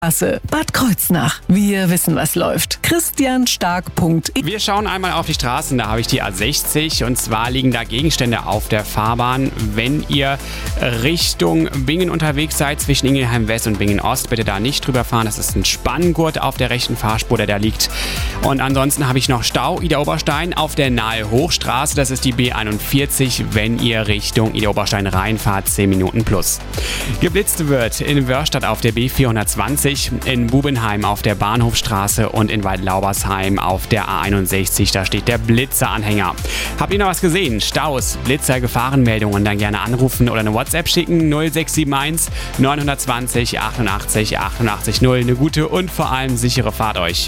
Bad Kreuznach. Wir wissen, was läuft. christianstark.de. Wir schauen einmal auf die Straßen, da habe ich die A60 und zwar liegen da Gegenstände auf der Fahrbahn. Wenn ihr Richtung Bingen unterwegs seid, zwischen Ingelheim West und Bingen Ost, bitte da nicht drüber fahren. Das ist ein Spanngurt auf der rechten Fahrspur, der da liegt. Und ansonsten habe ich noch Stau, Idar-Oberstein auf der Nahe Hochstraße. Das ist die B41, wenn ihr Richtung Idar-Oberstein reinfahrt, 10 Minuten plus. Geblitzt wird in Wörstadt auf der B420, in Bubenheim auf der Bahnhofstraße und in Waldlaubersheim auf der A61. Da steht der Blitzeranhänger. Habt ihr noch was gesehen? Staus, Blitzer, Gefahrenmeldungen, dann gerne anrufen oder eine WhatsApp schicken. 0671 920 88 88 0. Eine gute und vor allem sichere Fahrt euch.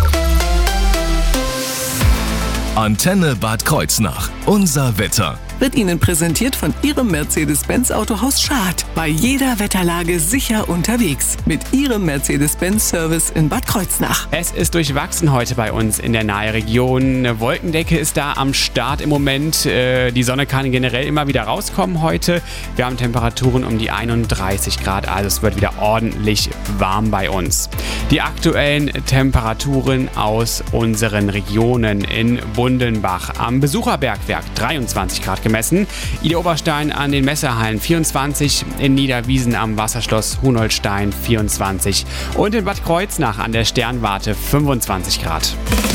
Antenne Bad Kreuznach. Unser Wetter. Wird Ihnen präsentiert von Ihrem Mercedes-Benz Autohaus Schad. Bei jeder Wetterlage sicher unterwegs. Mit Ihrem Mercedes-Benz-Service in Bad Kreuznach. Es ist durchwachsen heute bei uns in der Naheregion. Eine Wolkendecke ist da am Start im Moment. Die Sonne kann generell immer wieder rauskommen heute. Wir haben Temperaturen um die 31 Grad, also es wird wieder ordentlich warm bei uns. Die aktuellen Temperaturen aus unseren Regionen: in Bundenbach am Besucherbergwerk 23 Grad gemessen, Idar-Oberstein an den Messehallen 24, in Niederwiesen am Wasserschloss Hunolstein 24 und in Bad Kreuznach an der Sternwarte 25 Grad.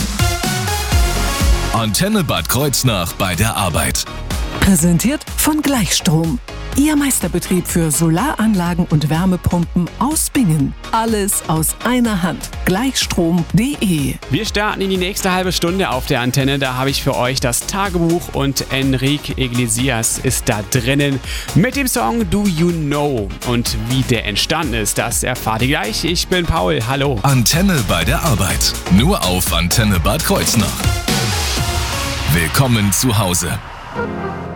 Antenne Bad Kreuznach bei der Arbeit. Präsentiert von Gleichstrom. Ihr Meisterbetrieb für Solaranlagen und Wärmepumpen aus Bingen. Alles aus einer Hand. Gleichstrom.de. Wir starten in die nächste halbe Stunde auf der Antenne. Da habe ich für euch das Tagebuch und Enrique Iglesias ist da drinnen mit dem Song Do You Know. Und wie der entstanden ist, das erfahrt ihr gleich. Ich bin Paul. Hallo. Antenne bei der Arbeit. Nur auf Antenne Bad Kreuznach. Willkommen zu Hause.